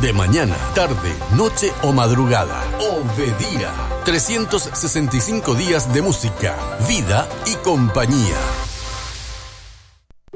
De mañana, tarde, noche o madrugada. Obedía. 365 días de música, vida y compañía.